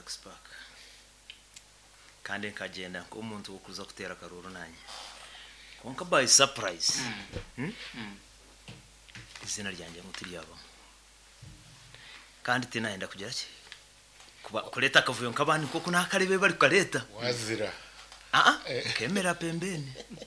tax park kandi nkagenda ko umuntu ukuza kutera karuru nanye konka by surprise izina ryanjye mutiyabo kandi tinaenda kugera ki kuba kuleta akavuyo nk'abandi koko nakarebe bari kaleta wazira kemera pembeni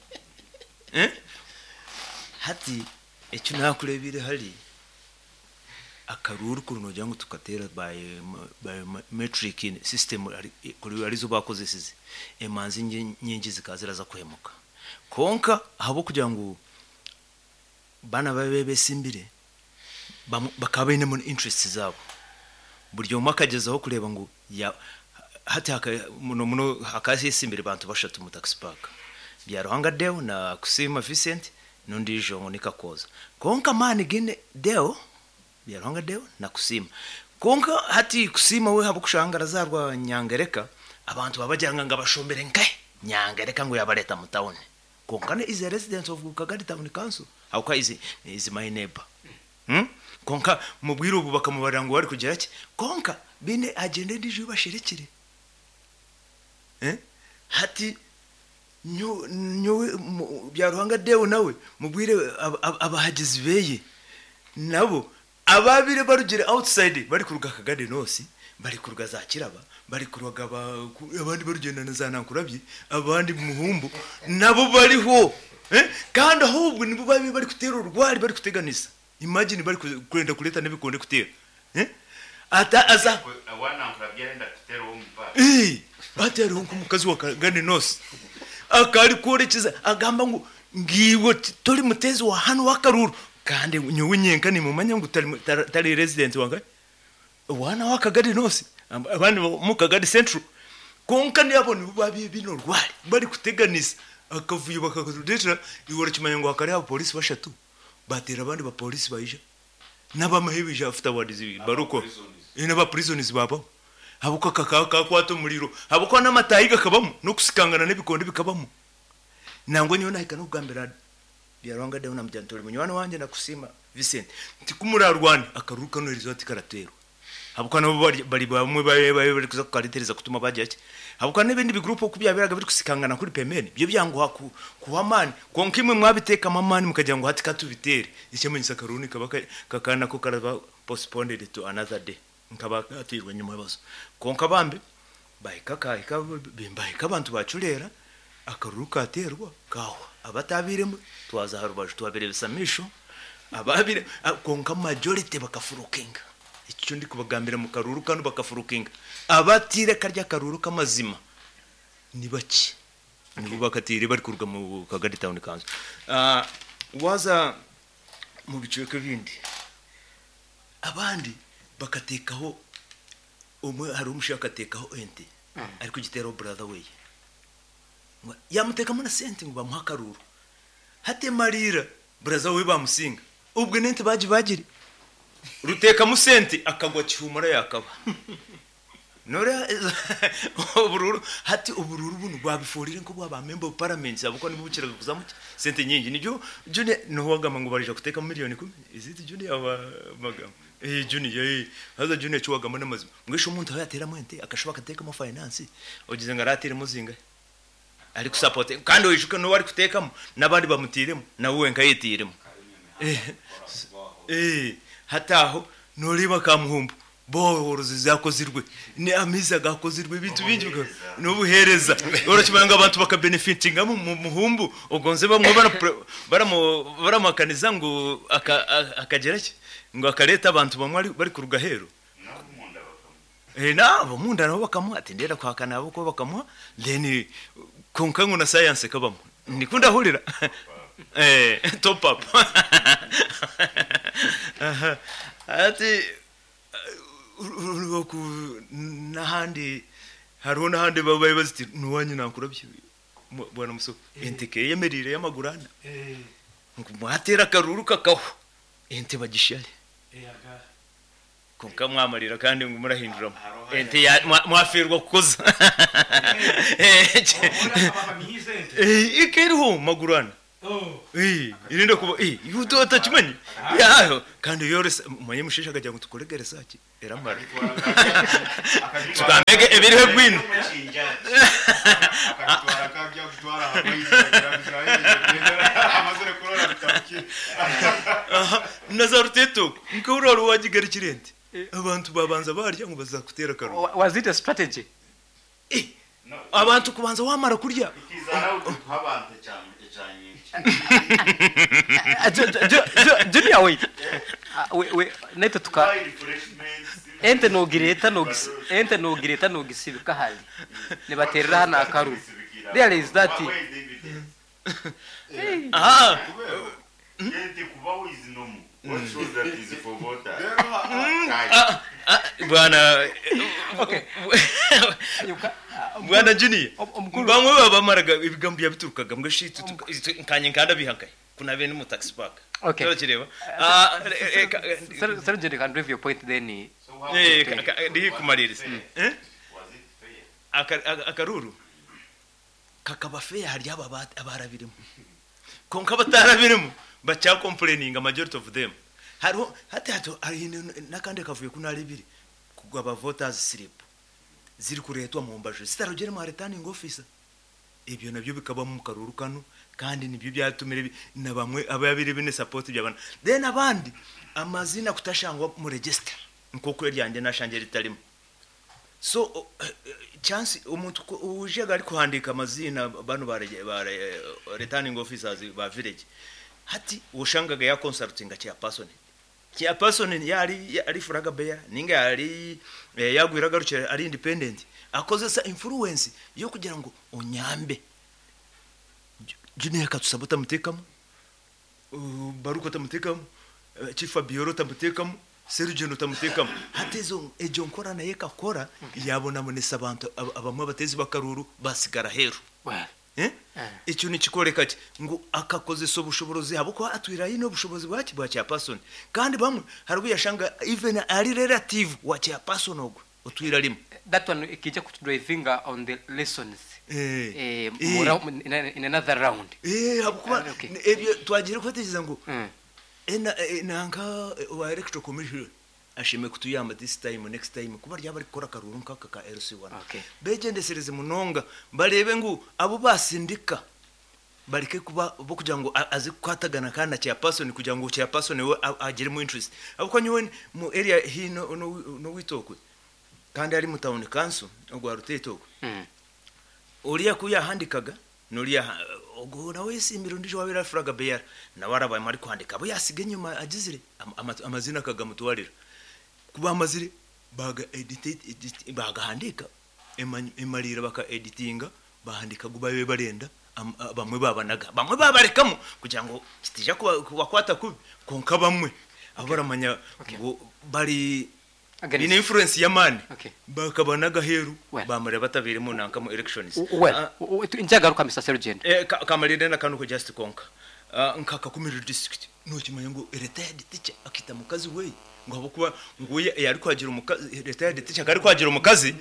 hati icyo nakurebire hari akaruru kuno jangu tukatera by metric system kuri arizo bakoze size emanzi nyingi zikazira za kuhemuka konka habo kugira ngo bana babebe simbire bakabene mu interest zabo buryo makagezaho kureba ngo hati muno hakasi simbire bantu bashatu mu tax park bya Ruhanga Deo na Kusima Vincent nundi jongo nikakoza konka mani gine Deo bya Ruhanga Deo na Kusima konka hati Kusima we habo kushangara zarwa Nyangereka abantu babajyanga ngabashombere nke Nyangereka ngo yabareta mu town konka is a resident of Kagadi Town Council hauka is my neighbor konka mubwira ubu bakamubara ngo bari kugera ki konka bine agende ndije bashirekire hati nyo bya Ruhanga Deo nawe mubwire abahagizi beye nabo ababire barugire outside bari kuruga Kagade nosi bari kuruga za Kiraba bari kuruga abandi barugenda na za Nankurabye abandi muhumbu nabo bariho kandi ahubwo nibo bari kutera urwari bari kuteganisa imagine bari kwenda kuleta nebikonde kutera ata aza awana Nankurabye enda kutera wo mpa batera nko mukazi wa Kagade nosi akari korekiza agamba ngo ngiwo toli mutezi wa hano wakaruru kandi nyowe nyenka ni mumanya ngo tali resident wanga wana wa Kagade nosi abandi mu Kagade Central konka ni abone babi bino rwari bari kuteganisa akavuye bakakudetera iwora kimanya ngo akari aba police bashatu batera abandi ba police bayija nabamahebije afterwards baruko ina prisoners baba habuka kakakwato muliro habuko namatayiga kabamo no kusikangana nebikonde bikabamo nango niyo nahika no kugambira bya Ruhanga Deo na mjantoli munywana wanje na Kusima Vincent tikumura Rwanda akaruka no resort karatero habuka nabo bari bamwe bari kuza kukaritereza kutuma bajyaki habuka nebindi bigroup kubyabiraga biri kusikangana kuri pemeni byo byango kuhamani konka imwe mwabiteka mamani mukajya ngo hati katubitere icyemenyisa karuni kakana ko karaba postponed to another day nkaba atirwe nyuma bazo konka bambe bayikaka bimbayika abantu bacurera akaruka aterwa kaho abatabiremo twaza harubaju twabere bisamisho ababire konka majority bakafurukinga icyo ndi kubagambira mu karuru kandi bakafurukinga abatire karya karuru kamazima ni baki nibo bakatire bari kuruga mu Kagadi Town Council waza mu bicweke bindi abandi bakatekaho umwe hari umushaka atekaho ente ari kugitera brother we yamutekamo na sente ngo bamuha karuru hate marira brother we bamusinga ubwo nente bagiri ruteka mu sente akagwa cyumara yakaba nora ubururu hati ubururu bunu babifurire ko bwa member of parliament abuko ni bukira kuzamu sente nyingi nijyo june no wagama ngo barija kuteka miliyoni 10 iziti june aba magama june haza june cyuwagama n'amazima mwisho umuntu yatera mwente akashobaka ateka mu finance ogize ngaratire muzinga ari kusupport kandi wishuka no wari kutekamo nabandi bamutiremo nawe nkayitiremo hataho noriba kamuhumbu borozi zakozirwe ni amiza gakozirwe bintu bingi no buhereza orachimanga abantu bakabenefitinga mu muhumbu ogonze bamwe baramakaniza ngo akageraki ngo akareta abantu bamwe bari kuruga hero nabo munda nabo bakamwa atendera kwa kana abo ko bakamwa then konkango na science kabamo nikunda hulira top up ati uruko nahandi harona hande babaye baziti nuwanyu Nankurabye bwana musoko enteke yemerire y'amagurana mwatera karuru kakaho ente bagishale konka mwamarira kandi ngo murahinduramo ente mwafirwa kukoza ikeriho magurana irinde kuba yuto atakimenye yaho kandi yore manye mushisha akajya ngo tukoregere saki eramara tukamege ebirihe gwino akatwara kajya gutwara amazere korora bitabiki nazaruteto nkauraro wagigari kirente abantu babanza barya ngo bazakutera karo Was it a strategy? abantu kubanza wamara kurya ikizana abantu cyane Junior, wait. We neto tuka ente no gireta no gisibika hali ne baterera hana akaru there is that ente kubaho izinomu what shows that is for voter bwana okay bwana Junior bamwe babamaraga ibigambo yabiturukaga mgashiti nkanye nkanda bihagaye kuna bene mu taxi park okay kireba sir Junior can drive your point then ndi kumaririza akaruru kakaba fair hari abarabirimo konka batarabirimo bacha complaining a majority of them haro hato ari nakande kavuye kuna ribiri kugwa voters slip ziri kuretwa mu mbaje sitarogere mu returning officer ibyo nabyo bikaba mu karuru kano kandi nibyo byatumire na bamwe ababiri bine support by'abana then abandi amazina kutashangwa mu register nkoko ryanje nashange ritarimo so chance umuntu uje gari kuhandika amazina bano ba returning officers ba village hati ushangaga ya consulting kia person yari furaga beya ninga yari yagwiraga rucere ari independent akoze sa influence yo kugira ngo onyambe Junior katusabota mutekamo baruko tamutekamo chief Bioro tamutekamo Sergeant tamutekamo hatezo ejo nkora na yeka kora yabona munesa abantu abamwe batezi bakaruru basigara heru icyo ni kikoreka ngo akakoze so bushoborozi habo ko atwira ino bushobozi bwa cya person kandi bamwe harwo yashanga even ari relative wa cya person ogwo utwira limwe that one ikija kutudwa finger on the lessons in another round habo kuba ebyo twagire kwetegeza ngo nanga wa electoral commission ashime kutuyamba this time next time kuba ryabari kora karuru nkaka ka LC1 begendesereze munonga barebe ngo abo basindika barike kuba bo kugira ngo azi kwatagana kana cya person kugira ngo cya person we agire mu interest abako nyiwe mu area hino no witoko kandi ari mu town council ogwa rutetoko uriya kuya handikaga nuriya ogora wese imbiro ndijo wabera fraga bear na waraba mari kwandika abo yasige nyuma agizire amazina kagamutwarira kuba amazire baga edit baga handika emarira baka editinga bahandika gubaye barenda bamwe babanaga bamwe babarekamo kugira ngo kitija kubakwata kubi konka bamwe abaramanya ngo bari ine influence ya mani bakabanaga heru bamare batabirimo nankamo elections njagaruka Mr. Sergeant kamarinde na kanu ko just konka nkaka kumira district no kimanya ngo retired teacher akita mukazi we ngo abukuba ngo yari kwagira umukazi retired teacher ari kwagira umukazi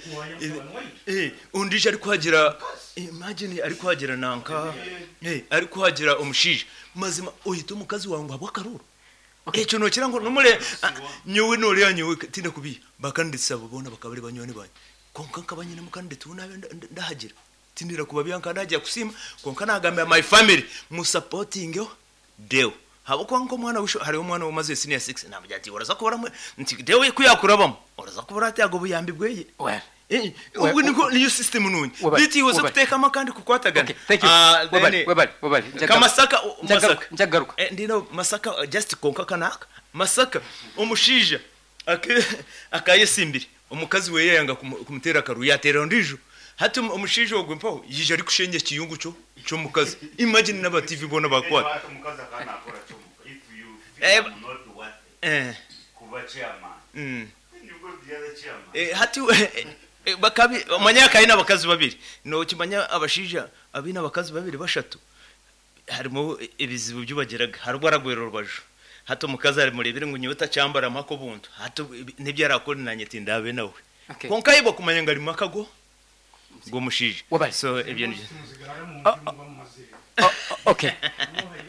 undije ari kwagira imagine ari kwagira nanka ari kwagira umushije mazima uhita umukazi wangu abo karuru icyo no kirango numure nyowe no rya nyowe tinde kubi bakanditsa babona bakabari banyone banye konka kabanye namukande tuna ndahagira tindira kuba byanka ndajya kusima konka nagambe my family mu supporting yo deo habo kwanko mwana wisho hari umwana umaze senior 6 namujya ati uraza kubara nti deo kuyakurabamo uraza kubara ati buyambi bweye ubu niko niyo system nunye biti woza kuteka makandi kukwatagana webali kamasaka njagaruka ndino masaka just konka kanaka masaka umushija akayesimbiri umukazi we yanga kumutera karu yatera ndijo hati umushije ogwe mpaho yije ari kushenge kiyungu cyo mukazi imagine naba TV bona bakwata umukazi akana akora cyo if you feel not what kuba chairman you go the other chairman hati bakabi manyaka ina bakazi babiri no kimanya abashija abina bakazi babiri bashatu harimo ibizibu byubageraga harwo aragwero rwajo hato mukazi ari murebere ngo nyota cyambara mako buntu hato nibyo arakorinanye tindabe nawe konka ibo kumanya ngari makago ngo mushije so ibyo ni okay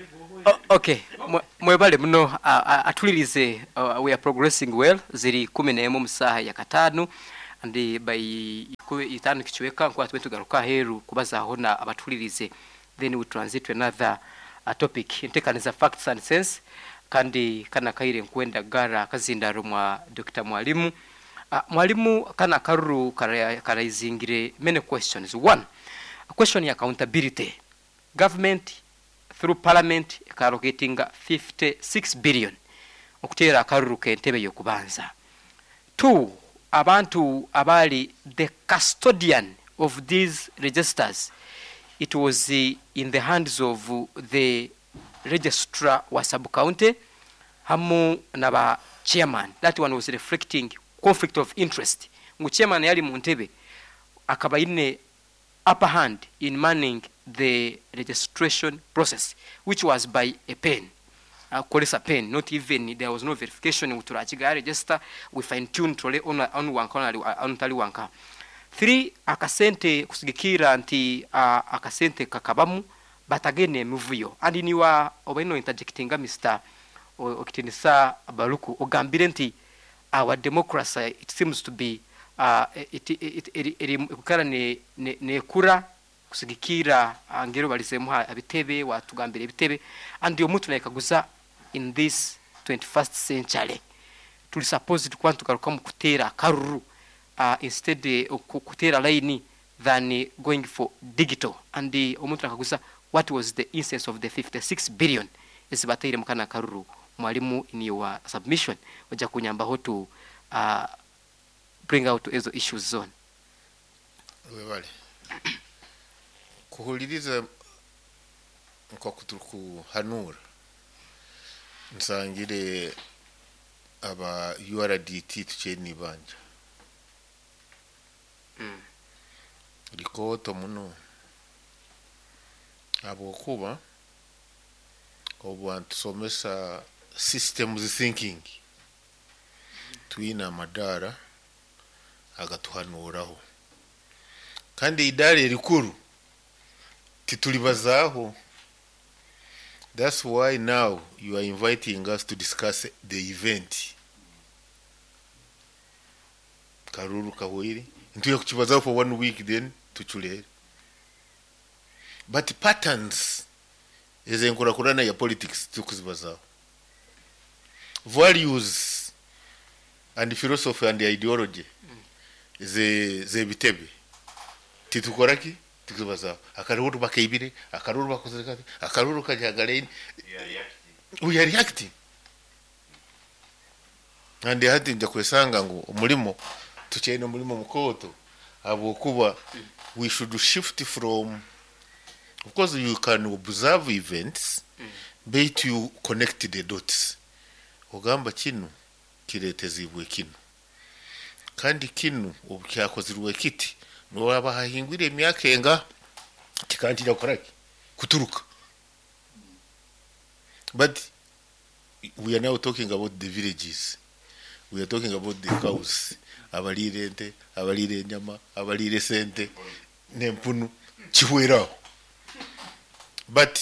Okay, mwebale muno atulirize we are progressing well ziri 11 mu saha ya katanu and by itanu kichweka kwa tugaruka heru kubaza hona abatulirize then we transit to another topic intekaniza facts and sense kandi kana kaire nkwenda gara kazindaro mwa Dr. Mwalimu Mwalimu kana karuru karaizingire many questions. One, a question ya accountability. Government through parliament allocating 56 billion okutera akaruru kentebe yokubanza. Two, abantu abali the custodian of these registers, it was in the hands of the registrar wa sub county hamu naba chairman. That one was reflecting conflict of interest. Ngu chairman yali muntebe akabaine upper hand in manning the registration process, which was by a pen. A pen, not even, there was no verification. Uturachiga register, we fine-tuned on wanka. Three, akasente kusigikira anti akasente kakabamu, but again muvuyo. And in your obeno interjectinga Mr. Okitinisa Baruku, Ogambirenti, our democracy, it seems to be ne kura kusigikira ngero balisemuha abitebe watugambira ibitebe and yo mutu naikaguza in this 21st century tuli suppose tukwantukaruka mu kutera karuru instead kutera line than going for digital and omuntu nakaguza what was the essence of the 56 billion esibatire mukana karuru. Mwalimu in your submission oja kunyamba ho to bring out ezo issues zone. Webale kuhuliriza nko kutuku hanura nsangire aba URDT tucheni banja rikoto muno abo kuba obantu somesa systems thinking twina madara agatuhanuraho kandi idare rikuru titulibazaho. That's why now you are inviting us to discuss the event karuru kahoiri ntuye kukibazaho for 1 week then tuchulere, but patterns ezenkurakurana ya politics tukuzibazaho, values and philosophy and ideology ze bitebe titukoraki tukubaza akaruru bakaibire akaruru bakozereka akaruru kajagaleni we are reacting and hati nja kwesanga ngo umulimo tuchene umulimo mukoto abo kuba we should shift from, of course you can observe events but you connect the dots ogamba kinu kiretezibwe kinu kandi kinu obukyakozirwe kiti no abahingwire emyakenga kikantira koraki kuturuka. But we are now talking about the villages, we are talking about the cows, abalire ente abalire nyama abalire sente nempunu chiwera. But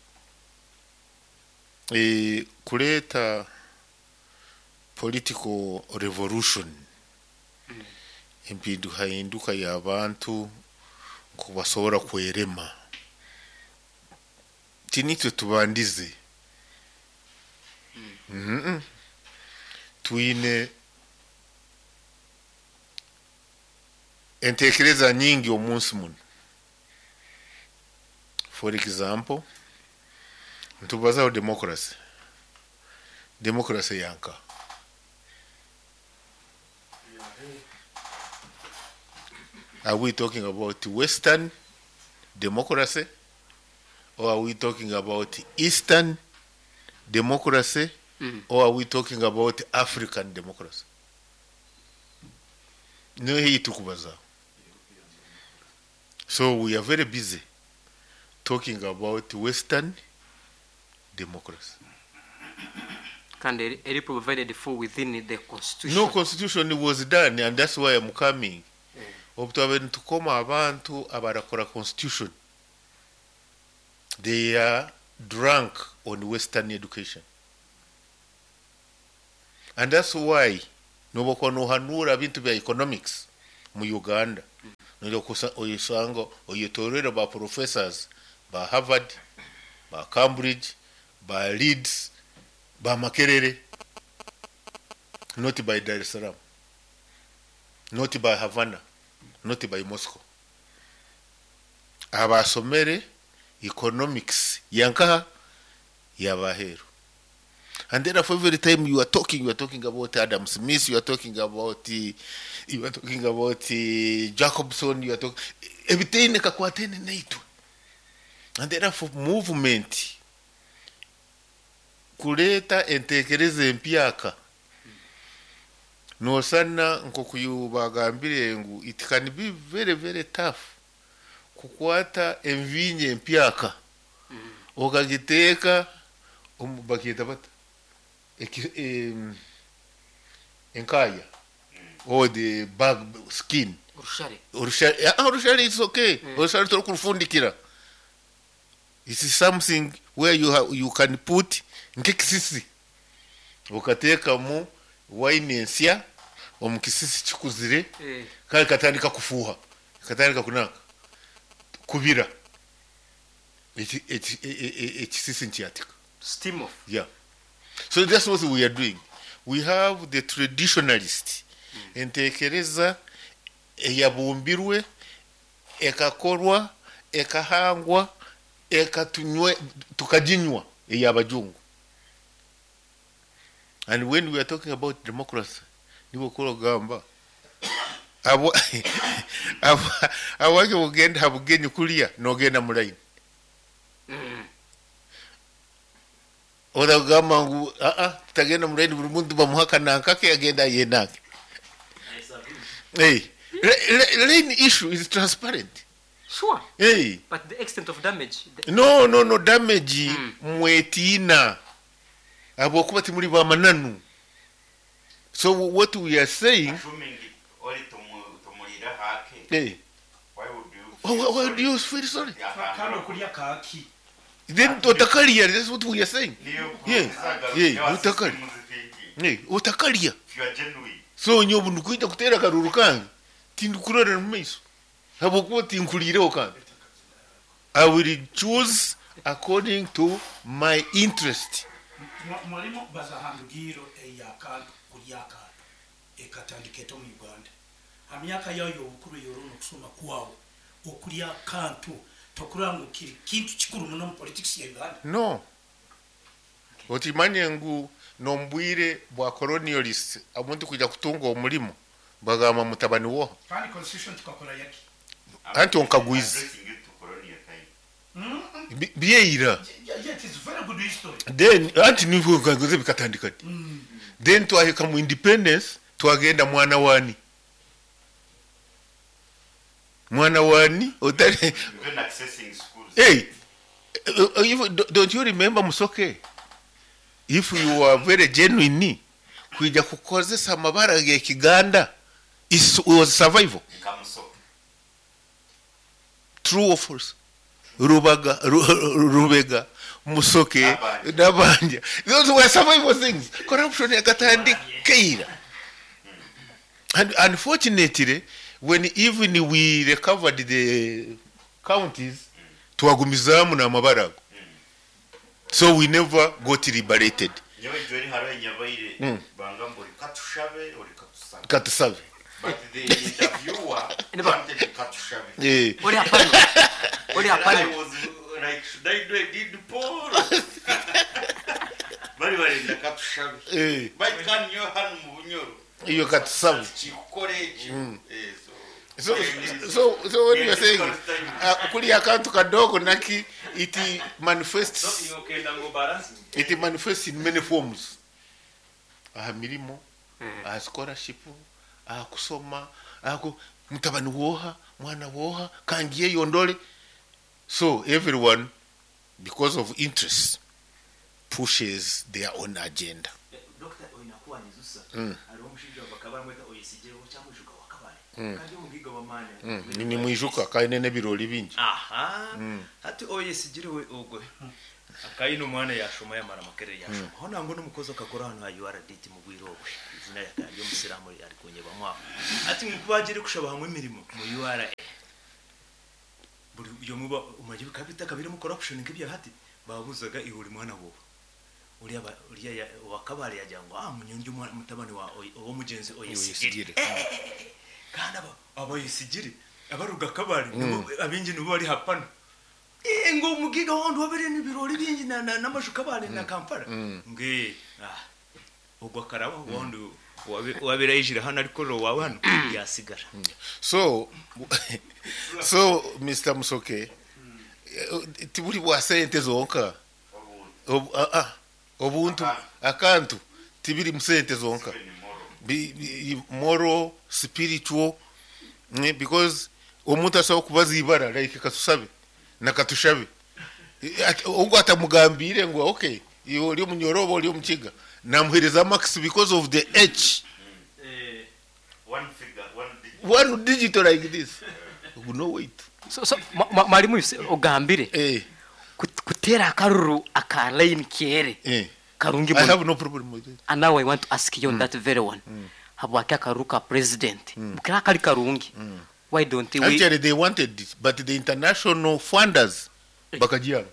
kuleta political revolution impinduka y'abantu kubasobora kwerema tinitwe tubandize twine entekereza nyingi omunsi muno. For example, ntubazaho democracy yanka are we talking about Western democracy or are we talking about Eastern democracy or are we talking about African democracy? No, hii tukubaza. So we are very busy talking about Western democracy. Can they provided for within the constitution? No constitution was done, and that's why I'm coming. Tukoma abantu abarakora constitution. They are drunk on Western education. And that's why noboko nohanura bintu bya economics mu Uganda. Ndio oyisanga oyetorera ba professors ba Harvard, ba Cambridge, ba Leeds, ba Makerere, not by Dar es Salaam, not by Havana, not by Moscow. Abasomere economics yankaha yabaheru. And therefore every time you are talking about Adam Smith, you are talking about Jacobson, you are talking everything kakwatene naitu. And therefore movement kuleta entekereze mpyaka no sana nkokuyu bagambire ngu it can be very very tough kukwata envinye mpyaka okagiteka bakita bata enkaya or the bag skin urushari is okay urushari to kurufundikira. It is something where you can put nkekisisi ukateka mu wine nsia omukisisi chikuzire kali katandika kufuha katandika kunaka kubira ekisisi nchiatika steam off. Yeah. So that's what we are doing. We have the traditionalist entekereza eyabumbirwe ekakorwa ekahangwa ekatunywe tukajinywa eyabajungu. And when we are talking about democracy, nibo kolo gamba awake ugenda habugenyi kulia nogenda mulaini. Oda gamba ngu tagenda mulaini buli muntu bamuhaka nankake agenda yenake. Hey, lane issue is transparent. Sure. Hey. But the extent of damage. No damage mwetina. Abo kuba timuli ba mananu. So what we are saying, hey, why would you feel sorry? Then utakalia, that's what we are saying. Yeah, utakalia. Yeah, utakalia. So nyobu nukuita kutera karuru kangi tindukurora mumeiso abo kuba tinkulire okandi. I will choose according to my interest. Mwalimu bazahangiro eyakantu kulyaka ekatandiketo mu Uganda hamyaka yayo obukuru yorono kusoma kwawo okulya kantu tokurangu kiri kintu kikuru muno mu politics ya Uganda. No. Otimanye ngu nombwire bwa colonialist amuntu kujja kutunga omulimo bagama mutabani wo kandi constitution tukakora yaki anti onkagwizi bieira. It is very good history. Then anti nivu kangoze bikatandikati. Then twaheka mu independence twagenda mwana wani otari even accessing schools. Hey, don't you remember Musoke? If you are very genuine kuija kukozesa amabara ge Kiganda was survival. True or false? Rubega, Musoke, Nabanja. Those were survival things. Corruption yakatandika. And unfortunately, when even we recovered the counties, tuwagumizamu na mabarago. So we never got liberated. Katusave. But the interviewer wanted Katusave. What happened? I was like, should I do a deed poll? Very well in the Katusave. But can you hand Munyoro? You Katusave. So when you are saying kuli akantu kadogo naki it manifests in many forms. Milimo, scholarship, kusoma, mutabani woha, mwana woha, kangiye yondole. So everyone, because of interest, pushes their own agenda. Ni mwijuka kaine ne biroli bingi. Hati oyesigirewe ogwe akayi n'umwana yashoma yamara makere yashoma ho nango n'umukozi akakora hano ha URDT mu Bwirogwe izina yo musiramu ari kunyeba mwa ati mukubagire kushaba hamwe imirimo mu URA buri yo muba umaje kabita kabire mu corruption nk'ibya hati babuzaga ihuri mwana wo uriya wakabari yajyango munyonje mutabani wa owo mugenzi oyesigire kandi abayisigire abaruga kabari abingi nibo bari hapana ngo mugiga hondo wabere n'ibirori bingi n'amashuka bari na Kampala nge ubwo karaba wondo wabere yijira hano ariko ro wawe hano yasigara so Mr. Musoke tiburi bwa sente zonka obuntu akantu tibiri musente zonka moral spiritual because omuntu asaba kubaza ibara like katusabe nakatushabe ubwo atamugambire ngo okay iyo uri munyorobo uri mukiga namuhereza max because of the H one digital like this no wait so malimu ogambire kutera akaruru akaline kiere karungi I have no problem with it and now I want to ask you on that very one habwaka karuka president bukira kali karungi why don't we actually they wanted this but the international funders bakajianga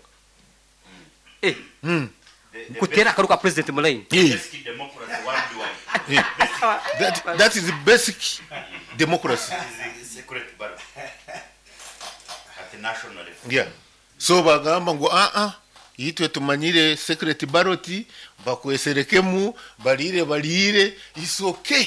kutera akaruka president mulai that is the basic democracy secret ballot at the national level yeah so bagamba ngo yitwe tumanyire secret ballot bakweserekemu balire is okay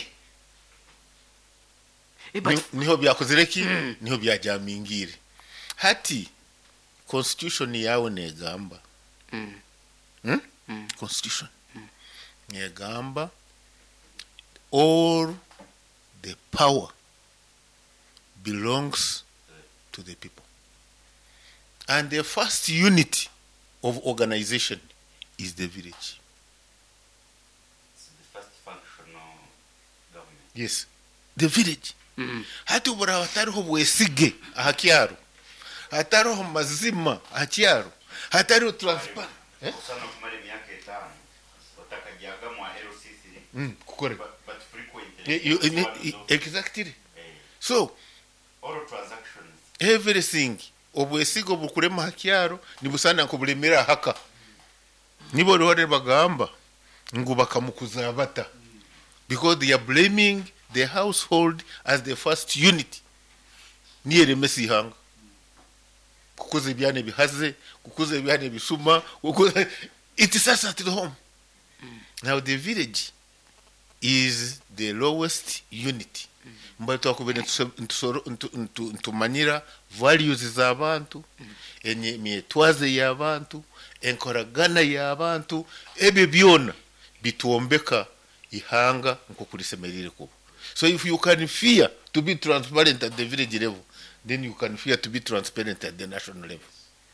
niho byakozereki niho byajamingire hati constitution yawe negamba constitution negamba all the power belongs to the people and the first unit of organization is the village. It's the first functional government. Yes, the village. Hati ubura hatariho bwesige ahakyaro hatariho mazima ahakyaro hatariho transparent sana kumale myaka 5 watakajaga mwa LCC kukore but frequently exactly so all transactions everything obwesigo bukurema hakyaro nibusana ko bulemera haka nibo rore bagamba ngo bakamukuza bata because they are blaming the household as the first unit niere mesi hanga kukuze byane bihaze kukuze byane bisuma it is us at the home now the village is the lowest unit mbato akubene ntumanyira values z'abantu enye myetwaze y'abantu enkoragana y'abantu ebe byona bituombeka ihanga nko kurisemerire kubo so if you can fear to be transparent at the village level then you can fear to be transparent at the national level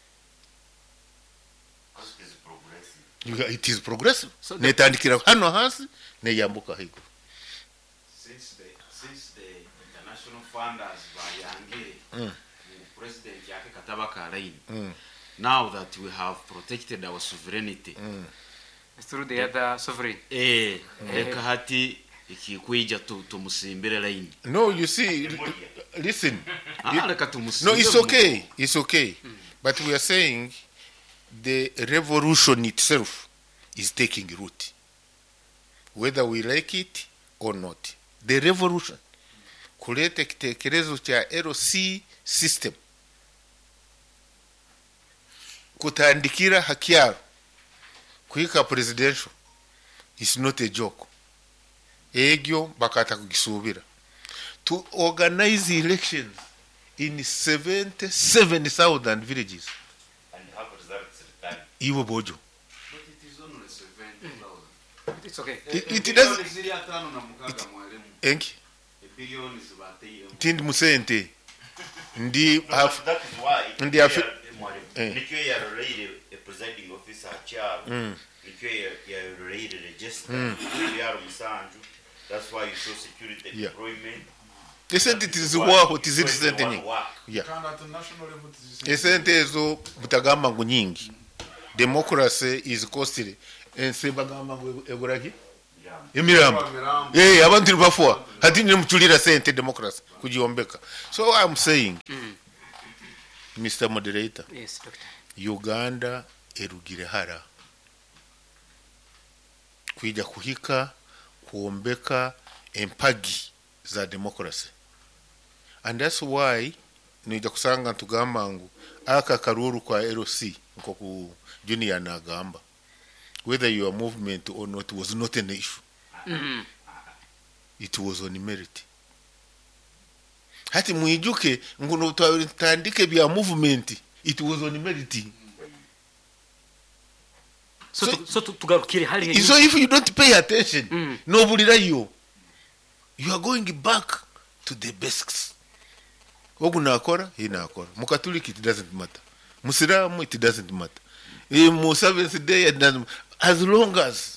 it is progressive so netandikira hano hasi neyambuka higo since the international funders bayangire president yake kataba karaini now that we have protected our sovereignty through the other sovereign eka hati ikikuija tumusimbire line no you see listen no it's okay but we are saying the revolution itself is taking root whether we like it or not the revolution kuleta kitekerezo cha LC system kutandikira hakyaro kuika presidential is not a joke egyo bakata kugisubira to organize elections in 77,000 villages and have results return iwo bojo but it is only 7,000 it's okay it does enki billion is bateye tindi musente ndi that is why ndi nikyo ya related a presiding officer chair nikyo ya related register ya musanju that's why you show security deployment esente tiziwaho tizindi ni yeah esente ezo butagamba ngo nyingi democracy is costly ense bagamba ngo egoraki emirambo abantu nibafua hati nimutulira sente democracy kujiombeka. So I'm saying Mr. Moderator, Yes, Doctor. Uganda erugire hara kuija kuhika kuombeka empagi za democracy, and that's why nija kusanga ntugamba ngu aka karuru kwa LC nko ku junior na gamba whether your movement or not was not an issue. It was on merit. Hati muijuke nguno tandike bya movement, it was on merit. So tugarukire hali So if you don't pay attention, nobody you are going back to the basics. Ogunakora inakora. Mukatoliki it doesn't matter. Muslimu it doesn't matter. Seventh day it doesn't, as long as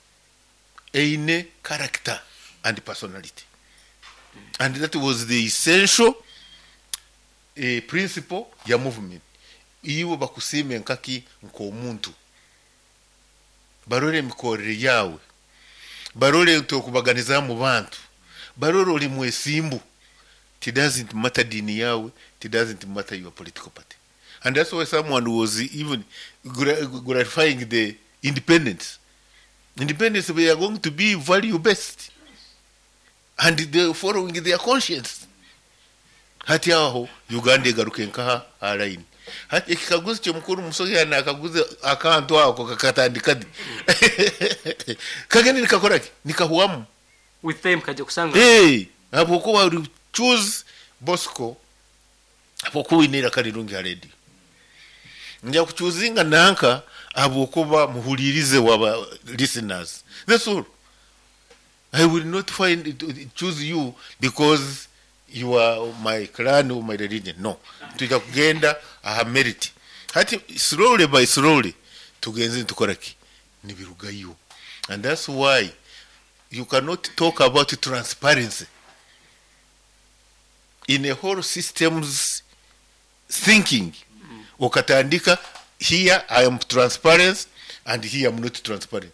a character and personality. And that was the essential principle ya movement. Iyo bakusime nkaki nko omuntu. Barole mikorere yawe. Barole tokubaganiza mu bantu. Barole oli mwesimbu. It doesn't matter dini yawe. It doesn't matter your political party. And that's why someone was even gratifying the independence. Independence, we are going to be value based. And they following their conscience. Hati aho Uganda garuke nkaha alaini. Hati ekikaguzi kyo mukuru musoge na akaguzi akantu ako kakatandikadi. Kageni nikakoraki nikahuamu with them kaje kusanga. Abo ko choose Bosco abo kuwinira kalirungi already. Nja kuchuzinga nanka abo kuba muhulirize waba listeners. That's all. I will not choose you because you are my clan or my religion. No. Tuja kugenda aha merit. Hati slowly by slowly tugenze tukoraki nibiruga you. And that's why you cannot talk about transparency in a whole system's thinking. Okatandika here I am transparent and here I am not transparent.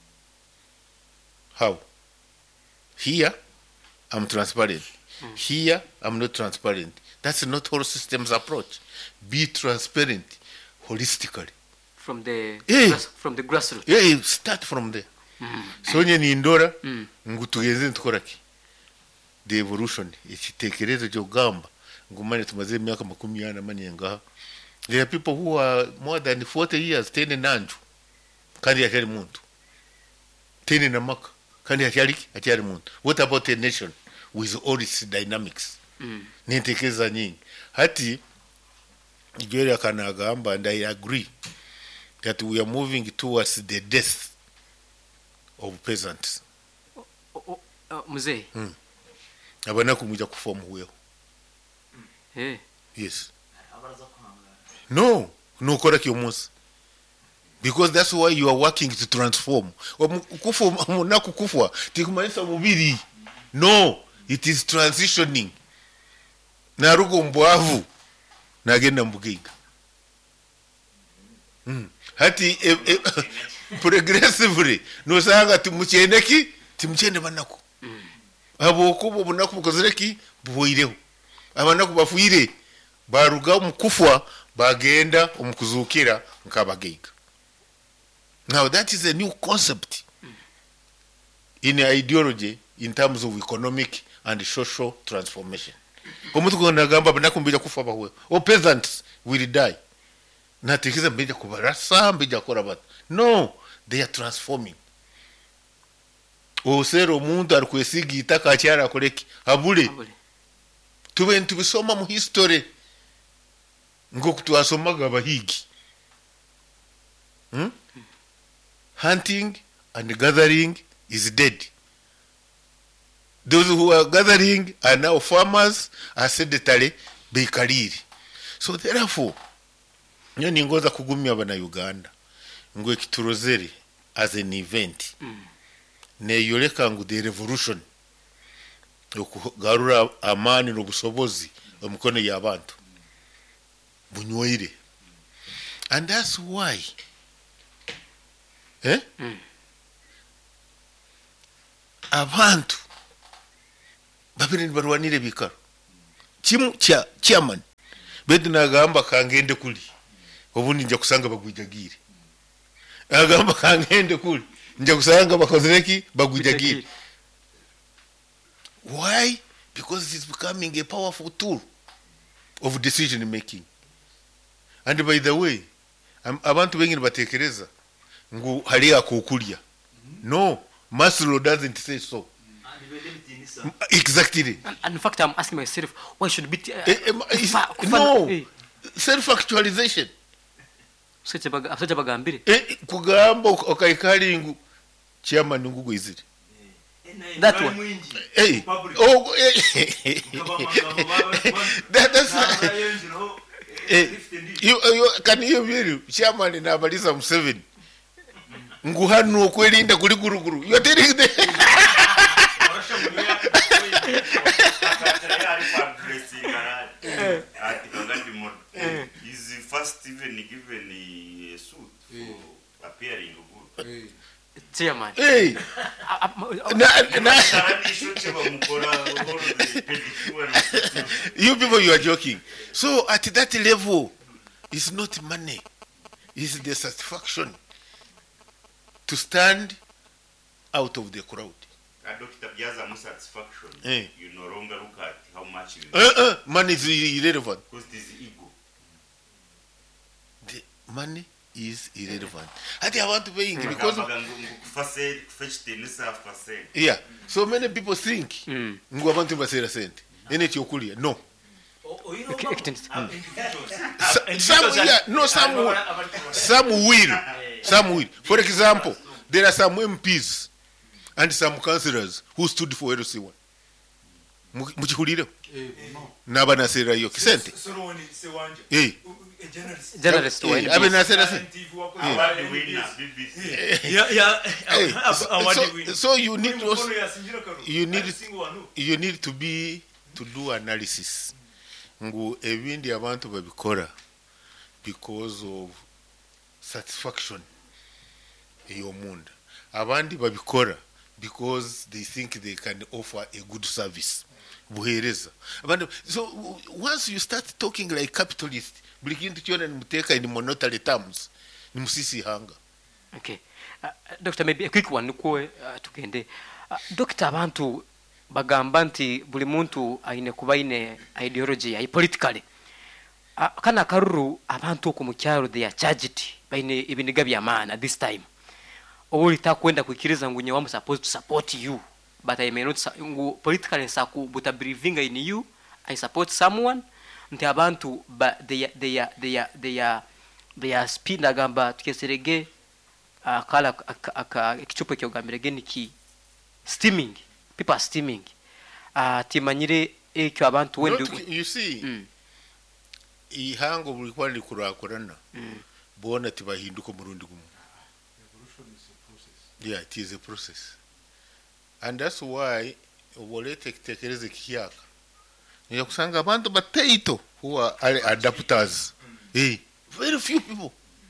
How? Here I'm transparent. Here I'm not transparent. That's not whole systems approach. Be transparent holistically. From the from the grassroots. Yeah, start from there. So nye ni indora ngutugenze ntukoraki. The evolution ikitekerezo cyo gamba ngumane tumaze myaka 40 mani ngaha. There are people who are more than 40 years tene nanju kandi yakari muntu. Tene namaka kandi yakari muntu. What about a nation with all its dynamics? Nintekeza nyingi. Hati Nigeria kana gamba, and I agree that we are moving towards the death of peasants. Mzee. Abana kumuja kuform huyo. Yes. No kora kyomusi. Because that's why you are working to transform. Kufwa tikumanisa mubiri. No, it is transitioning. Narugo mbwavu nagenda mbugiga. Hati progressively no sanga timuchendeki timuchende banako. Abo kubo bunako bukozereki buhoireho. Abanako bafuire baruga mukufwa bagenda omukuzukira nkabagiga. Now that is a new concept in ideology in terms of economic and social transformation. Omuntu gonna gamba banakumbija kufa bawe. O peasants will die. Natikiza mbija kubarasa mbija korabata. No, they are transforming. Osero omuntu alikwesigi itaka akyara koleki abule. Tube ntubisoma mu history ngoku twasomaga abahigi. Hunting and gathering is dead. Those who are gathering are now farmers, are sedentary, bekariri. So therefore, nyoni ngoza kugumya abana Uganda. Ngwe kiturozeri as an event. Ne yoleka ngu the revolution. Okugarura amani n'obusobozi omukono y'abantu. Bunywaire. And that's why abantu babiri barwanire bikaro kimu kya chairman bedu nagamba kangende kuli obundi nja kusanga bagwijagire agamba kangende kuli nja kusanga bakozereki bagwijagire. Why? Because it is becoming a powerful tool of decision making. And by the way, abantu bengi batekereza ngu hali akukulya. No, Maslow doesn't say so. Exactly. And in fact, I'm asking myself, why should be no self-actualization. Such a bagambire. Kugamba okaikali ngu chairman ngugo iziri. That one. Hey. Oh, that's you can you hear chairman na Balisa Museveni. Nguhanu okwelinda kuli guruguru. You are telling them. Is first even given a suit for appearing good. Chairman. Hey. You people, you are joking. So at that level, it's not money. It's the satisfaction to stand out of the crowd. Dr. Biaza, more satisfaction. You no longer look at how much you money is irrelevant. Because this is ego. The money is irrelevant. I think I want to pay because yeah. So many people think Ngwabantu basera sent. Ene tiokulia. No. Some will. Some will. For example, there are some MPs and some councillors who stood for LC1. Muchikulire? Naba nasera yo kisente. Journalist. So you need to do analysis. Ngu ebindi abantu babikora because of satisfaction eyomunda. Abandi babikora because they think they can offer a good service. Buhereza. So once you start talking like capitalist, begin to chona muteka in monetary terms. Ni musisi hanga. Okay. Doctor, maybe a quick one nuko tukende. Doctor, abantu bagamba nti buli muntu aine kubaine ideology ya politically. Kana karuru abantu ku mukyaro they are charged baine ibiniga by'amana at this time. Owuli takwenda kwikiriza ngu nyawamu supposed to support you, but I may not politically saku buta believing in you. I support someone nti abantu but they are speed nagamba tukeserege kala kichupo kyogambirege niki steaming. People are steaming. Timanyire ekyo abantu wendu. You see, ihango bulikuwa likurakurana. Bona tibahinduko murundi gumu. Yeah, it is a process. And that's why obolete kitekereze kiyaka. Niyakusanga abantu bataito who are adapters. Very few people.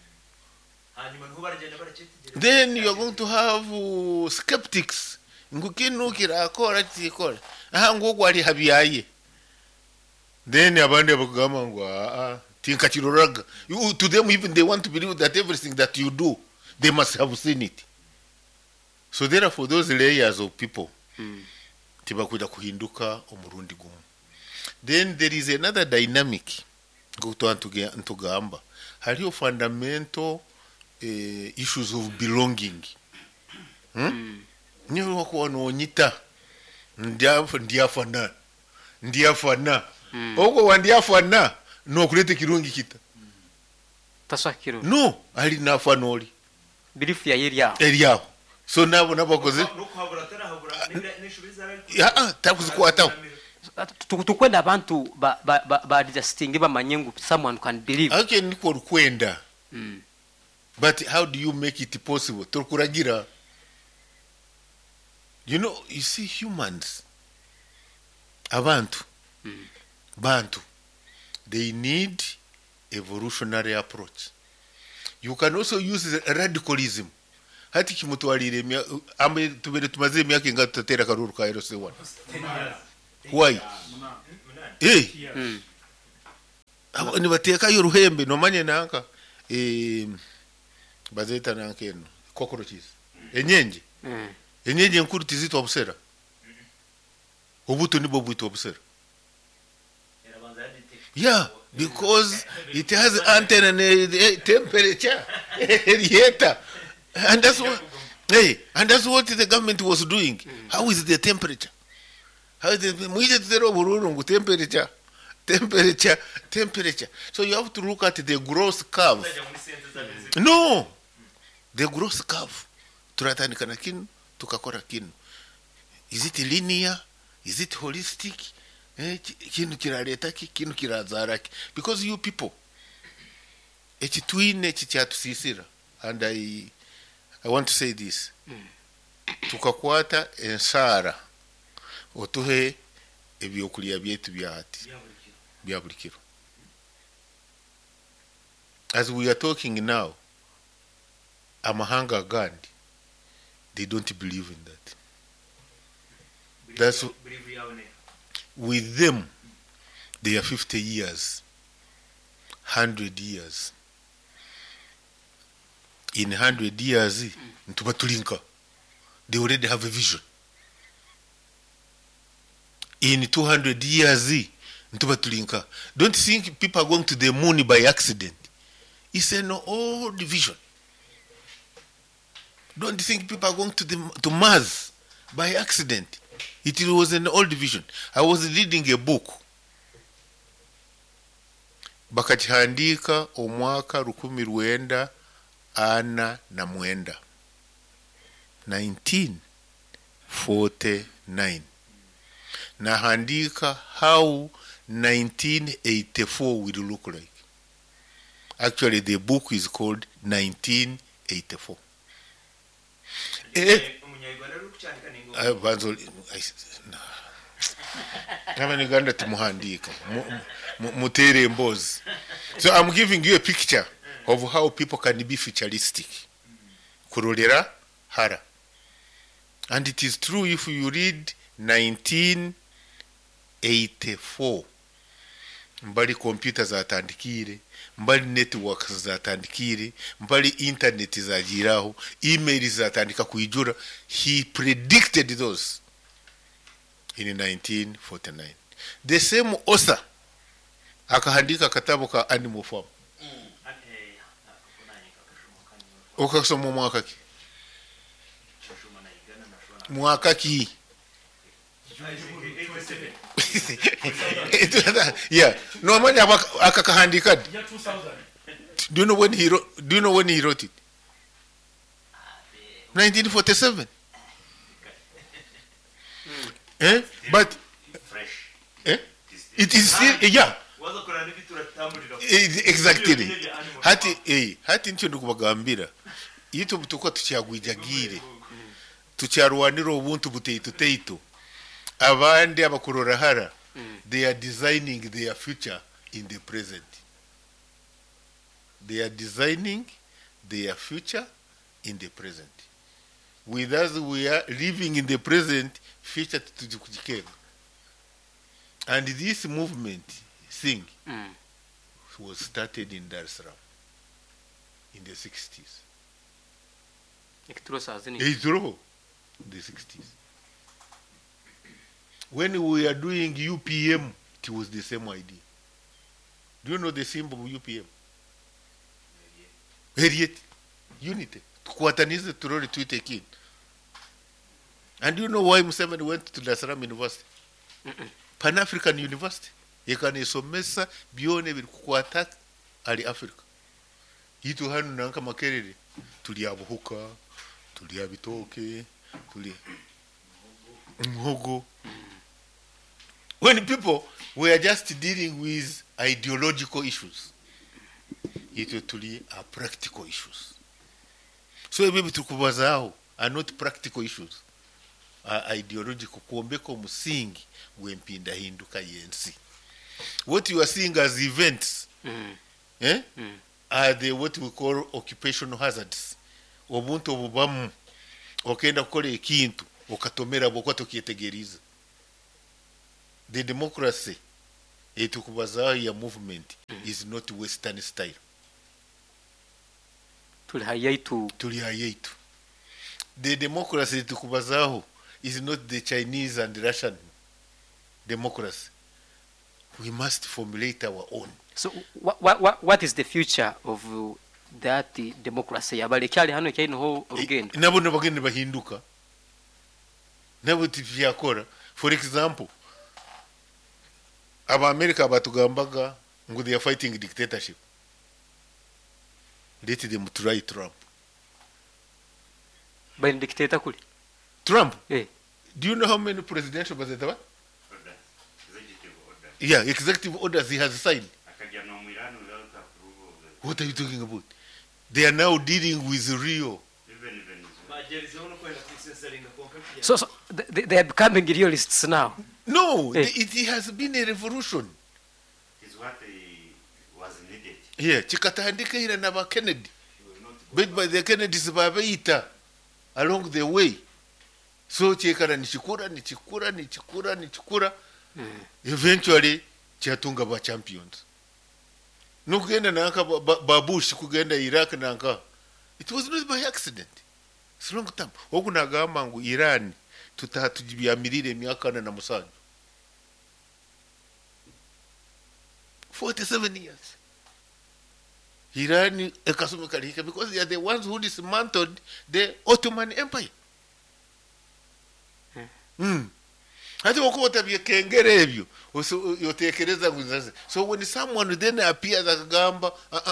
Then you are going to have skeptics. Ngukinu kirakora tikora. Ngogo ali habiyaye. Then abandi bakugamba ngo tinka kiroraga. To them even they want to believe that everything that you do they must have seen it. So therefore those layers of people tibakuja kuhinduka omurundi gumu. Then there is another dynamic ntugamba. Haliyo fundamental issues of belonging. Niyo wako onyita ndiafana. Oko wandiafana no kulete kirungi kita. Taswa kirungi. No, ali nafana oli. Belief ya area. Area. So nabo koze. Takuzikuata. Tukwenda abantu ba adjusting bamanyengu someone can believe. Okay, niko rukwenda. But how do you make it possible? Turkuragira. You know, you see humans, abantu, bantu, they need evolutionary approach. You can also use radicalism. hati kimutwalire ambe tubere tumaze emyaka inga tutatera karuru ka RC1 why abo ni bateka yo ruhembe no manye nanka bazeta nankeno cockroaches enyenje enyenje nkuru tizitwa busera obuto nibo bwitwa busera yeah because it has antenna and temperature radiator and that's what the government was doing. How is the temperature? How is the temperature? So you have to look at the gross curve. No, the gross curve. Turatanikana kinu, tukakora kinu. Is it linear? Is it holistic? Kinu kiraletaki, kinu kirazaraki. Because you people, echitwine chichatusisira, and I want to say this. Tukakwata ensara otuhe ebyokulya byetu byati byabulikiro. As we are talking now, amahanga gandi, they don't believe in that. That's with them, they are 50 years, 100 years. In 100 years, they already have a vision. In 200 years, don't think people are going to the moon by accident. It's an old vision. Don't think people are going to Mars by accident. It was an old vision. I was reading a book. Bakachihandika omwaka 1949. 1949. Nahandika how 1984 will look like. Actually, the book is called 1984. So I'm giving you a picture of how people can be futuristic. Kurolera hara. And it is true if you read 1984. Mbali computers zatandikire, mbali networks zatandikire, mbali internet zajiraho, emails zatandika kuijura. He predicted those in 1949. The same author akahandika katabu ka Animal Farm. Ukasoma mwaka ki? Mwaka ki? Yeah. No man akakahandika. Do you know when he wrote? Do you know when he wrote it? 1947. But it is still exactly. Hati ncho ndukubagambira. Yitu butuko tucyagwijagire. Tucyarwanira ubuntu buteito. Abandi abakurora hara. They are designing their future in the present. They are designing their future in the present. With us, we are living in the present, future to kujikenga. And this movement thing was started in Dar es Salaam in the 60s. The 60s. When we are doing UPM, it was the same idea. Do you know the symbol of UPM? Harriet. Unity. Kuatanize turori tuite kin. And do you know why Museveni went to Dar es Salaam University? Pan-African University. Yekanisomesa bione bikukwata ali Africa. Yitu hanu nanka makerere. Tuli abuhuka, tuli abitoke, tuli mhogo. When people were just dealing with ideological issues, it tuli are practical issues. So maybe tukubazao are not practical issues, are ideological. Kuombeko musingi wempinda hinduka yensi. What you are seeing as events are the what we call occupational hazards. obuntu obubamu okenda kukola ekintu okatomera bwokwa tokyetegereza. The democracy etukubazaho ya movement is not western style. Tuli hayaitu. The democracy etukubazaho is not the Chinese and Russian democracy. We must formulate our own. So what is the future of that democracy? Abalekyali hano kyainoho urugendo. Nabo nabagende bahinduka. Nabo tivyakora. For example, aba America batugambaga ngo they are fighting dictatorship. Let them try Trump. By dictator kuli. Trump? Eh. Do you know how many presidential was it? Executive order. Yeah, executive orders he has signed. What are you talking about? They are now dealing with real. So they are becoming realists now. No, it has been a revolution. It's what was needed. Yeah, chikatandika ila na ba Kennedy. But by the Kennedys babaita along the way. So chekana nichikura. Eventually chatunga ba champions. Nukugenda nanka babush kugenda Iraq nanka. It was not by accident. It's long time. Okunagamba ngu Iran tutatujibiamirire myaka na musanju. 47 years. Iran economically because they are the ones who dismantled the Ottoman Empire. Hati wakuwa kengere ebyo yotekereza nguzaze. So when someone then appears akagamba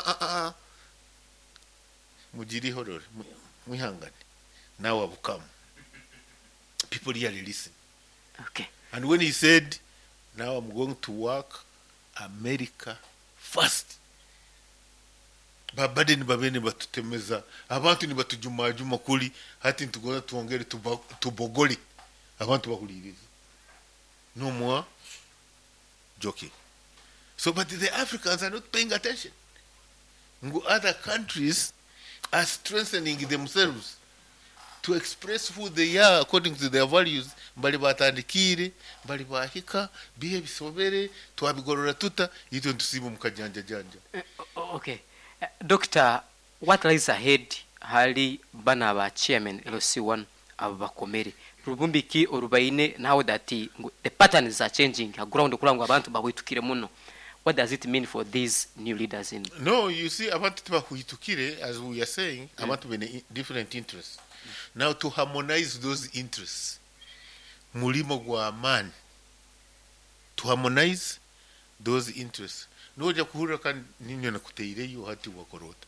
mujiri horror mwihangane now have come. People really listen. Okay. And when he said, now I'm going to work America first. Babade ni babene batutemeza. Abantu ni batujuma kuli. Hati ntugona tuongere tubogoli. Abantu bakuliriza. No more joking. So, but the Africans are not paying attention. Other countries are strengthening themselves to express who they are according to their values. Mbali batandikire, mbali bahika, bihe bisobere, tuabigorora tuta, ito ntusimu mkajanja. Okay. Doctor, what lies ahead hali bana ba chairman LC1 abakomere? Rubumbiki orubaine now that the patterns are changing ground kulangu abantu bawitukire muno. What does it mean for these new leaders in? No, you see, abantu bawitukire, as we are saying, abantu bene different interests. Now to harmonize those interests, mulimo gwa amani, to harmonize those interests. Noja kuhura kan ninyo na kuteireyo hati wakorota.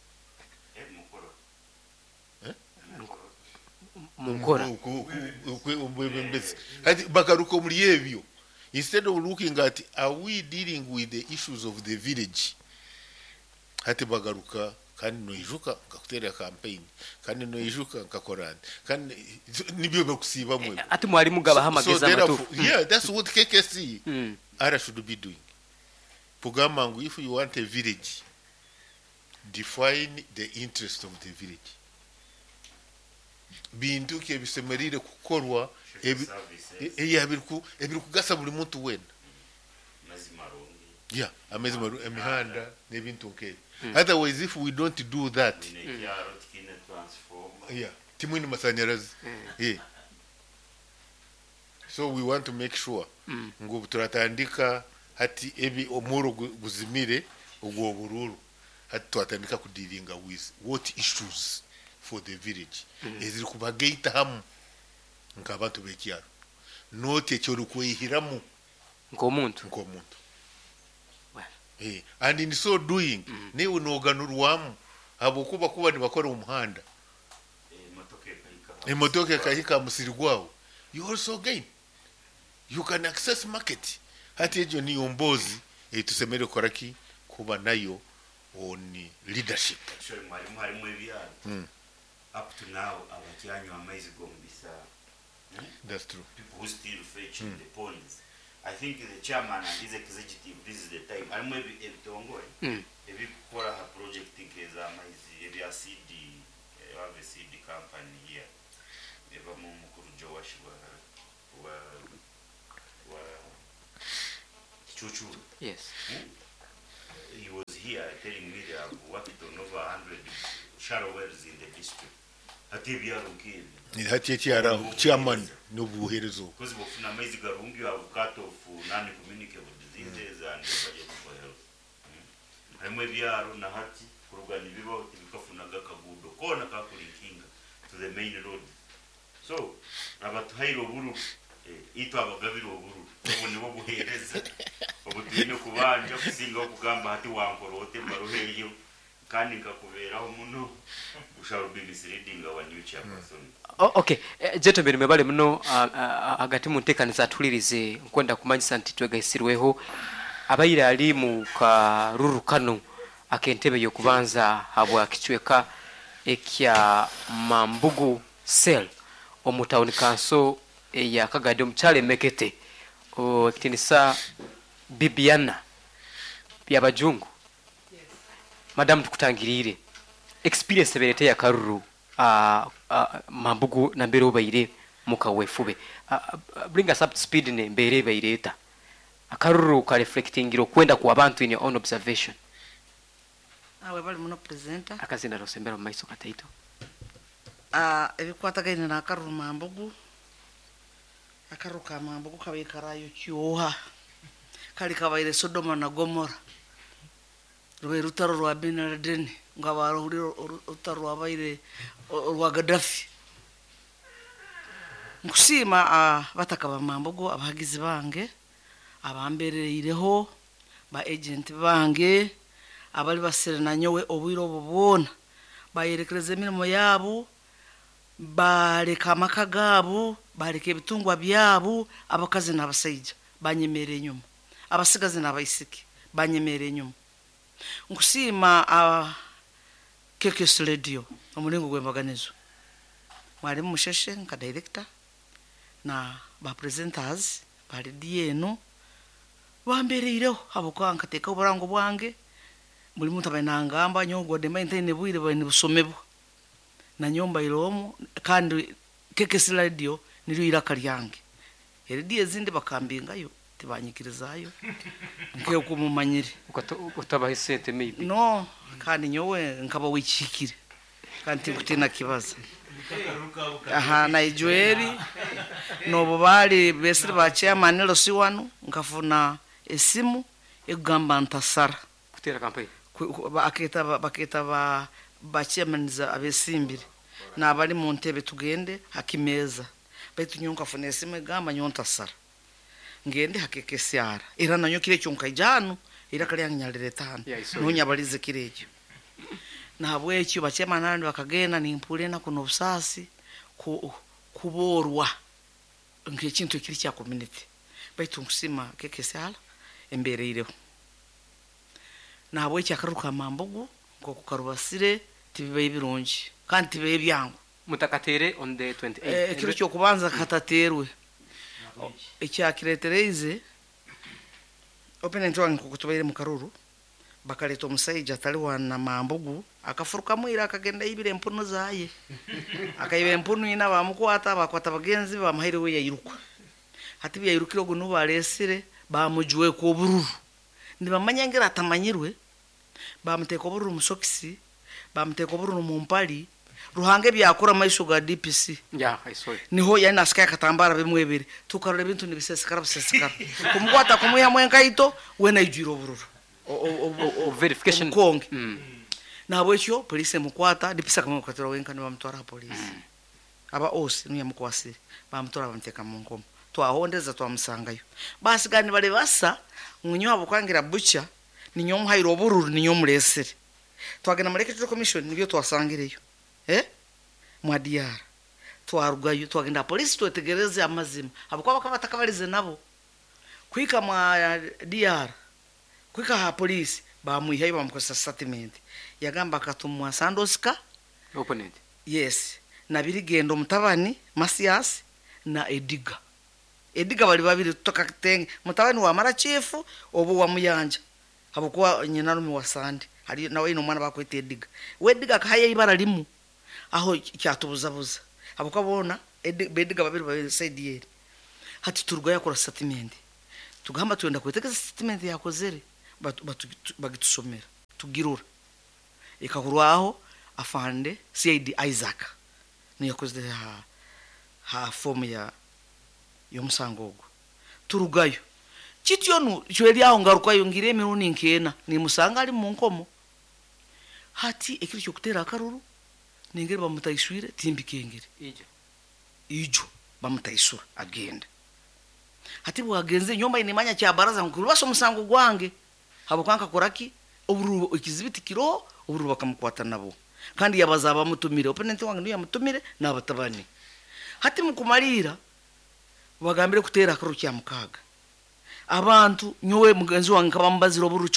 Mungora. Bakaruko muri ebyo. Instead of looking at are we dealing with the issues of the village, hati bagaruka kandi noijuka nkakutera campaign kandi noijuka nkakorana kandi nibyo bakusiba mwe ati mwari mugaba hamageza amatu. Yeah, that's what KKC ara should be doing. Pugamangu, if you want a village, define the interest of the village. Bintu ke bisemerire kukorwa ebiri kugasa buli muntu wena. Yeah, amazing emihanda nebintu nke. Otherwise if we don't do that, yeah, timuni masanyarazi. Yeah. So we want to make sure ngo turatandika hati ebi omuro guzimire ogwo bururu hati tuatandika kudiringa with what issues for the village. Eziri kubageita hamu nkabantu bekyaro. Note cyo kwihiramu nkomuntu. And in so doing, ne unoganurwamu abokuba kuba nibakora umuhanda. Emotoke kahika musirigwao. You also gain. You can access market. Hati ejo ni ombozi tusemere koraki kuba nayo on leadership. Sure, mwalimu ebyalo. Up to now abakyanyu amaizi gombisa. That's true. People who still fetch the ponds. I think the chairman and his executive, this is the time. I'm maybe if you call a project, think as a CD, have a CD Chuchu. Yes. He was here telling me they have worked on over 100 shallow wells in the district. Hati byaro nk'ibi. Hati ekyara chairman n'obuherezo. Because bofuna amaizi garungi you have cut off non-communicable diseases and budget for health. Harimwe ebyaro na hati kuruganya ibibaho tibikafunaga kagudo kona kakulinkinga to the main road. So abatuhairo oburu ito abagabiro oburu ubu nibo buhereza obutwine kubanja kusinga okugamba hati wankorote maruheyo kandi ngakuberaho muno ushall be misleading our new chairperson. Okay, gentlemen mebale muno agati muntekanisa atulirize nkwenda kumanyisa nti twegaisirweho abayira ali mu karuru kano akentebe yokubanza habwa kichweka ekya Mambugu Cell omutawuni kanso ya Kagadi omukyale Mekete o kitinisa Bibiana byabajungu. Madam tukutangirire experience berete ya karuru Mambugu na mbere obayire mukawefube bring us up to speed ne mbere bayireta akaruru ka reflectingiro kwenda ku abantu in your own observation. Awe bali muno presenter Akazinda rosembera maiso kataito ebikwatagaine na akaruru Mambugu. Akaruru ka Mambugu kabikarayo kyoha kali kabaire Sodoma na Gomora rwe rutaro rwa Bin Laden ngabaro rutaro rwabaire rwa Gaddafi nkusima bataka ba Mambugu abagizi bange abambereireho ba agent bange abali baserana nyowe obwiro bubona bayerekereze emirimo yabo bareka amaka gabo bareka ebitungwa byabo abakazi n'abasaija banyemere nyuma abasigazi n'abaisiki banyemere nyuma nkusima KKS radio omulingo gw'embaganizo mwali musheshe nka director na ba presenters bali dieno bambereireho abokwanka teka oburango bwange buli muntu abainangamba nyongo de maintain bwire bani busomebwa na nyomba iromo kandi KKS radio niryo iraka lyange eridi ezindi bakambingayo tibanyikirizayo nke ukumumanyire utabahe sente maybe no kandi nyowe nkaba wikikire kandi kutina kibaza na ijueri no bobali besiri ba chairman losi wanu nkafuna esimu egamba ntasara kutera campaign baketa ba chairman za abesimbire na bali mu ntebe tugende hakimeza betu nyonka funa esimu egamba nyontasara ngende hakekesyara era nanyo kire cyonka ijano era kali yanyalire tano nunyabalize kirejo nahabwe ekyo bachemanani bakagenda nimpule na kuno busasi kuborwa ngekintu kiri kya community baitu nkusima kekesyala embereireho nahabwe cyakaruka Mambugu ngo kukarubasire tibibe birungi kandi tibibe byangu mutakatere on the 28 kiro cyo kubanza kataterwe ekyakiretereze open ntwangi kukutubaire mu karuru bakaleto musaija tali wana Mambugu akafuruka mwira akagenda ibire empuno zaye akayibe empuno ina bamukwata bakwata bagenzi bamahire we yayirukwa hati byayirukiro guno balesire bamujwe ko bururu ndibamanyangera atamanyirwe bamuteka bururu musokisi bamuteka bururu mu mpali ruhange byakora maisho ga DPC niho yana asika katambara bimwebere tukarore bintu nibisesekara bisesekara kumkwata kumuya mwenka ito wena ijiro bururu o verification konge nabo ekyo police mukwata dipisa kamwe kwatira wenka ni bamutwara police aba ose niya mukwasire bamutwara bamuteka mu ngoma twahondeza twamusangayo basi gani bale basa munyo abo kwangira bucha ninyo muhairo bururu ninyo mulesere twagena Marketing Commission nibyo twasangireyo mwadiyara twarugayo twagenda police twetegereze amazima abakwa bakabatakabalize nabo kwika mwa DR kwika ha police bamuyihaye bamukosa statement yagamba katumwa Sandoska opponent yes na birigendo mutabani Masias na Ediga bali babiri tutoka kitenge mutabani wa mara chief obo wa muyanja abokwa nyina numi wa Sande hari nawe ino mwana bakwete Ediga Ediga kahaye ibara limu aho cyatubuzabuza abokwa bona Ediga babiri side yeri hati turugaya kora statement tugamba twenda kwetekeza statement yakozere bagitusomera tugirura ikahurwaho afande CID Isaac niyo yakoze ha form ya yomusango ogwo turugayo kityo chweli aho ngarukayo ngire miruni nkena ni musanga ali mu nkomo hati ekiri cyo kutera akaruru ningere bamutayiswire timbikengere ijo bamutayisura agenda hati bwagenze nyomba inimanya cya baraza nkuru baso musango gwange habo kwanka koraki oburu ikizibiti kiro oburu bakamukwata nabo kandi yabaza bamutumire opponent wange niyo yamutumire nabatabani hati mukumalira bagambire kutera akaru cya mukaga abantu nyowe mugenzi wange kabambazira oburu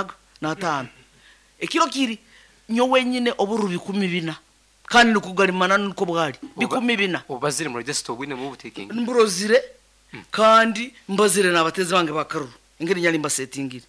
15 ekiro kiri nyowe nyine oburu 12 kandi nukugarimana nuko bwari 12 ubazire mu register wine mu butekingi mbrozire kandi mbazire nabateze bange bakaruru ingeri nyali mbasetingire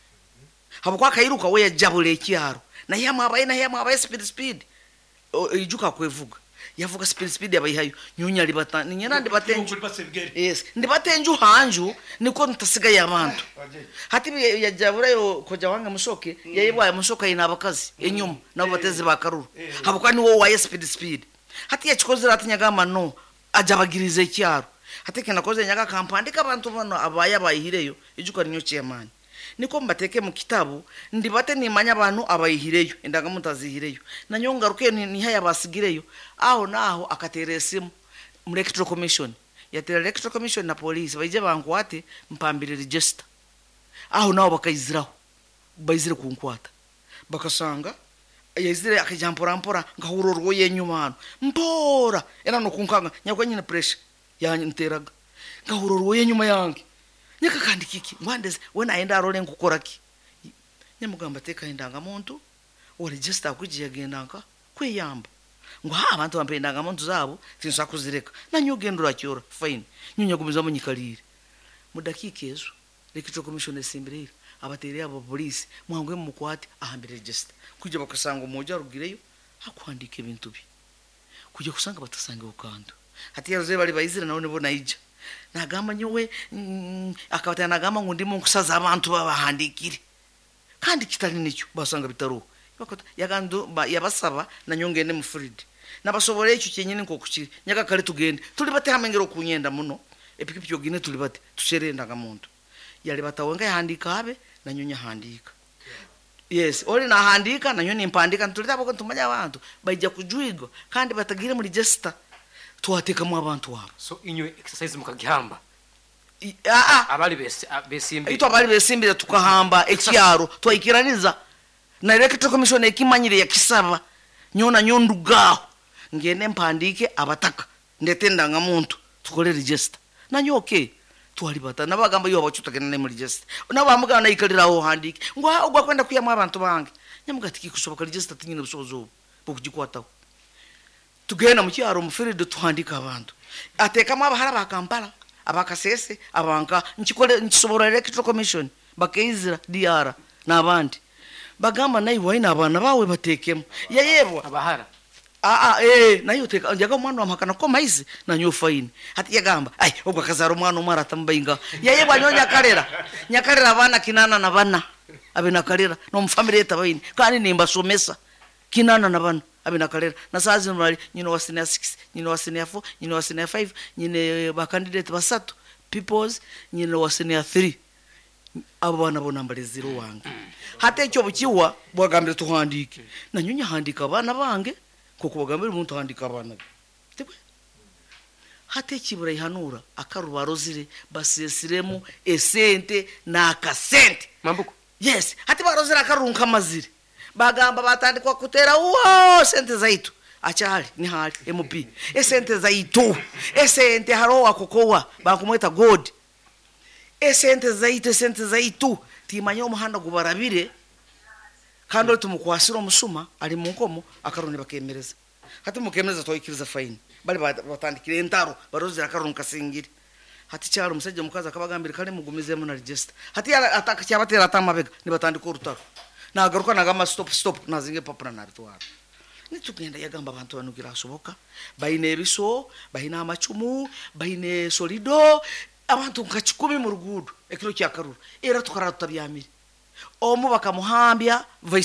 habo kwa kairuka we yajabule ikyaro na yamwabaye speed ijuka kwevuga yavuga speed yabayihayo nyonya libata ninyana ndibatenju yes ndibatenju hanju niko ntasigaye abantu hati yajabura yo koja wange mushoke yayibwa mushoka ina abakazi enyuma nabo bateze bakaruru habo kwa niwo waye speed hati yachikozera atinyagama no ajabagirize ikyaro hati kena koze nyaga kampandika abantu bano abaya bayihireyo ijuka ninyo chairman niko mbateke mu kitabu ndibate nimanya abantu abayihireyo endaga mutazihireyo nanyonga ruke ni haya basigireyo aho naho akateresimu mu electoral commission yatera electoral commission na police baije bankwate mpambire register aho naho bakayiziraho bayizire kunkwata bakasanga yazire akajampora ngahurorwo yenyumano mpora era no kunkanga nyakwa nyine pressure yanteraga ngahurorwo yenyuma yange nyaka kandi kiki ngwandeze wena aenda arole ngukoraki nyamugamba teka indanga muntu o register kuji yagendanga kweyamba ngo abantu bampendanga muntu zabo tinsakuzireka nanyugendura cyora fine nyunya gumiza munyikalire mudakikezo electoral commission esimbirira abatere abo police mwangwe mukwati ahambire register kujya bakasanga umoja rugireyo akwandika ibintu bi kujya kusanga batasanga ukando hati yaruze bali bayizira naone bona ija nagamba nyowe akabata nagamba ngo ndimo nkusaza abantu babahandikire kandi kitali nicyo basanga bitaro bakota yagando yabasaba na nyongene mu Fridi nabasobore icyo cyenyine nko kukiri nyaga kare tugende tuli bate hamengero kunyenda muno epikipiki yogine tuli bate tusherenda gamuntu yali batawenga yahandika abe na nyonya handika yes oli na handika na nyoni impandika tulita bako tumanya abantu bayija kujwigo kandi batagire muri register tuwateka mu abantu wabo so inyo exercise mukagihamba abali besimbi ito abali besimbi tukahamba ekyaro twayikiraniza na electoral commission ekimanyire yakisaba nyona nyondugaho ngene mpandike abataka ndetendanga muntu tukole register nanyo okay twalibata nabagamba yo abacutagena ne muri register nabamugana nayikaliraho handike ngo ugwa kwenda kuyamwa abantu bange nyamugatiki kushoboka register tinyine busobozo bokugikwataho tugena mu cyaro mu Fridi tuhandika abantu ateka mwa bahara bakampala abakasese abanka nkisobora electoral commission bakayizira DR nabandi bagamba nayi wayina abana bawe batekemo yayebwa abahara nayo teka njaga mwana wamakana ko maize na nyo fine hati yagamba ai ubwo kazaro mwana umara tambayinga yayebwa nyonya karera abana kinana na bana abena karera no mfamily etabayini kandi nimba somesa kinana na bana abena karera na sazi mali nyino wa senior 6 nyino wa senior 4 nyino wa senior 5 nyine ba candidate basatu peoples nyino wa senior 3 abo bana bo nambale 0 wange hata icyo bukiwa bwagambire tuhandike na nyonya handika abana bange koko bagambire umuntu handika abana tibwe hata kibura ihanura akarubarozire basesiremo esente na akasente mambuko yes hati barozira akarunka amazire bagamba batandikwa kutera uwo sente zaitu achali ni hali MP esente zaitu esente harowa kokowa bakumweta god esente zaitu timanyo umuhanda gubarabire kandi tumukwasira umusuma ari mu nkomo akarone bakemereza hati mukemereza toyikiriza fine bali batandikire entaro barozira akarunka singiri hati cyaro musajja mukaza akabagambira kale mugumizemo na register hati ataka cyabatera atamabega nibatandika urutaro nagaruka nagama stop nazinge papura naritwara nitugenda yagamba abantu banugira asoboka bayine ebiso bayina amacumu bayine solido abantu nka 10 mu ruguudo ekiro kya karuru era tukarara tutabyamire omu bakamuhambya vice